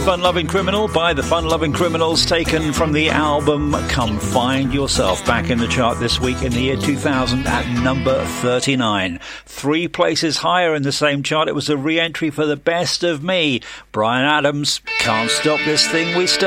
Fun-Loving Criminal by the Fun-Loving Criminals, taken from the album Come Find Yourself. Back in the chart this week in the year 2000 at number 39. 3 places higher in the same chart, it was a re-entry for The Best of Me. Bryan Adams, Can't Stop This Thing We Started.